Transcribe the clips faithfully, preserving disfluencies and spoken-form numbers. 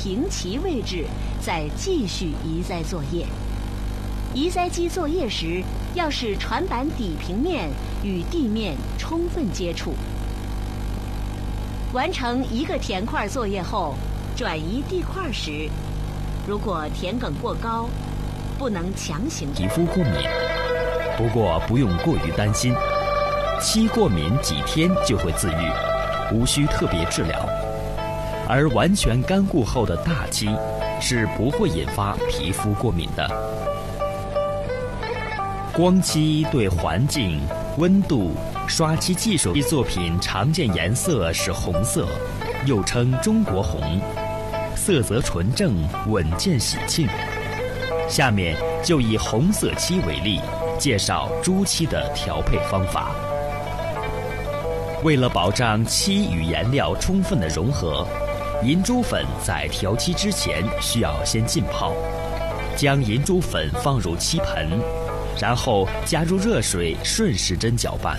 平齐位置，再继续移栽作业。移栽机作业时，要使船板底平面与地面充分接触。完成一个田块作业后，转移地块时，如果田埂过高，不能强行皮肤过敏，不过不用过于担心，漆过敏几天就会自愈，无需特别治疗。而完全干固后的大漆是不会引发皮肤过敏的。光漆对环境、温度、刷漆技术作品常见颜色是红色，又称中国红，色泽纯正，稳健喜庆。下面就以红色漆为例，介绍朱漆的调配方法。为了保障漆与颜料充分的融合，银珠粉在调漆之前需要先浸泡，将银珠粉放入漆盆，然后加入热水顺时针搅拌。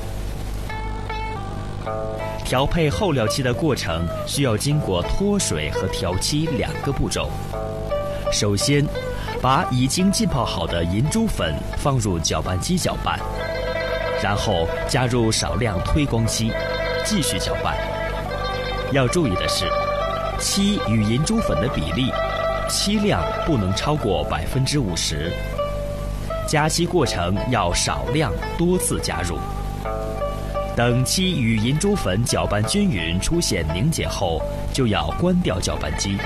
调配厚料漆的过程需要经过脱水和调漆两个步骤。首先，把已经浸泡好的银珠粉放入搅拌机搅拌，然后加入少量推光漆，继续搅拌。要注意的是，漆与银珠粉的比例，漆量不能超过百分之五十。加漆过程要少量多次加入。等漆与银珠粉搅拌均匀，出现凝结后，就要关掉搅拌机。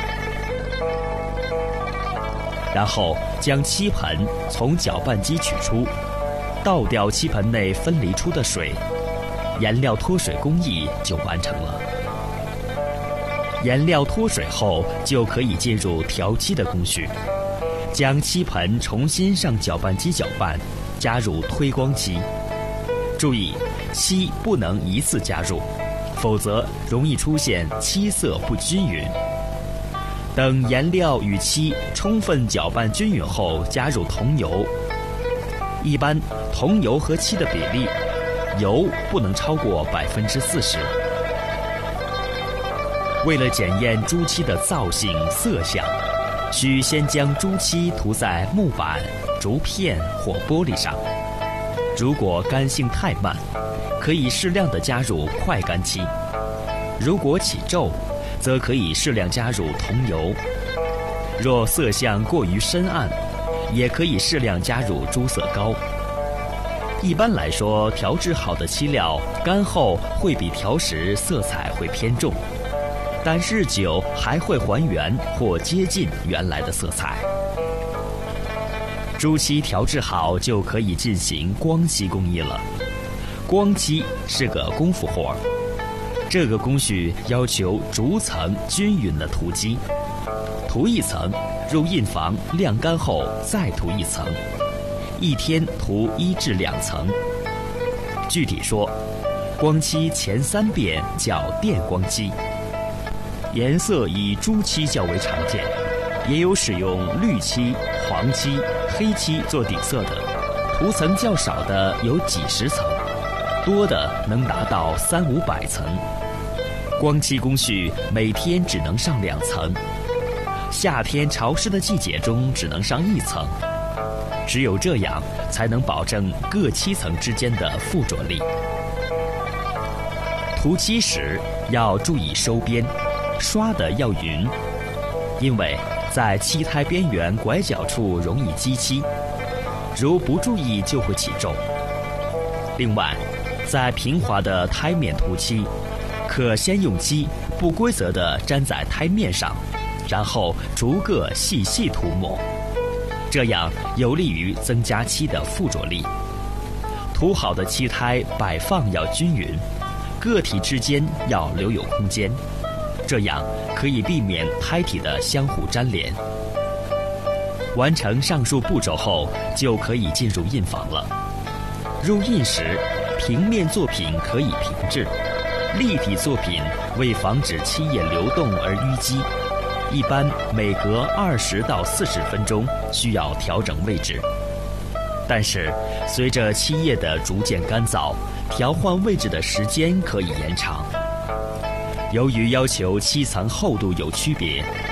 然后将漆盆从搅拌机取出，倒掉漆盆内分离出的水，颜料脱水工艺就完成了。颜料脱水后，就可以进入调漆的工序。将漆盆重新上搅拌机搅拌，加入推光漆。注意，漆不能一次加入，否则容易出现漆色不均匀。等颜料与漆充分搅拌均匀后，加入桐油。一般桐油和漆的比例，油不能超过百分之四十。为了检验朱漆的造型色相，需先将朱漆涂在木板、竹片或玻璃上。如果干性太慢，可以适量的加入快干漆；如果起皱，则可以适量加入桐油。若色相过于深暗，也可以适量加入朱色膏。一般来说，调制好的漆料干后会比调时色彩会偏重，但日久还会还原或接近原来的色彩。朱漆调制好就可以进行光漆工艺了。光漆是个功夫活儿，这个工序要求逐层均匀的涂漆，涂一层，入印房晾干后再涂一层，一天涂一至两层。具体说，光漆前三遍叫电光漆。颜色以朱漆较为常见，也有使用绿漆、黄漆、黑漆做底色的，涂层较少的有几十层，多的能达到三五百层。光漆工序每天只能上两层，夏天潮湿的季节中只能上一层，只有这样才能保证各漆层之间的附着力。涂漆时要注意收边，刷的要匀，因为在漆胎边缘拐角处容易积漆，如不注意就会起皱。另外，在平滑的胎面涂漆，可先用漆不规则地粘在胎面上，然后逐个细细涂抹，这样有利于增加漆的附着力。涂好的漆胎摆放要均匀，个体之间要留有空间，这样可以避免胎体的相互粘连。完成上述步骤后，就可以进入印房了。入印时，平面作品可以平置，立体作品为防止漆液流动而淤积，一般每隔二十到四十分钟需要调整位置。但是，随着漆液的逐渐干燥，调换位置的时间可以延长。由于要求漆层厚度有区别，